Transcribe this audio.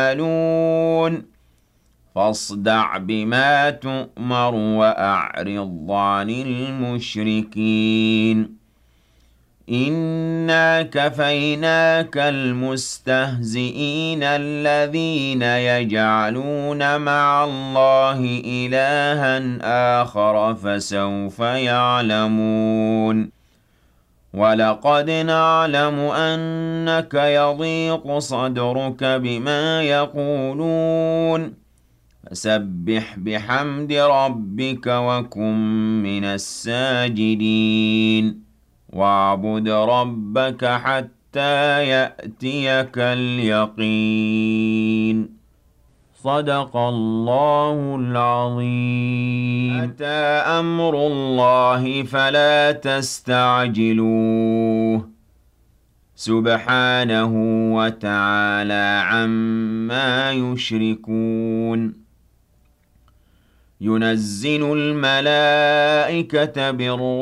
يعملون فاصدع بما تؤمر وأعرض عن المشركين إنا كفيناك المستهزئين الذين يجعلون مع الله إلها آخر فسوف يعلمون وَلَقَدْ نَعْلَمُ أَنَّكَ يَضِيقُ صَدْرُكَ بِمَا يَقُولُونَ فَسَبِّحْ بِحَمْدِ رَبِّكَ وَكُن مِّنَ السَّاجِدِينَ وَاعْبُدْ رَبَّكَ حَتَّىٰ يَأْتِيَكَ الْيَقِينُ صدق الله العظيم. أتى أمر الله فلا تستعجلوه سبحانه وتعالى عما يشركون ينزل الملائكة بالروح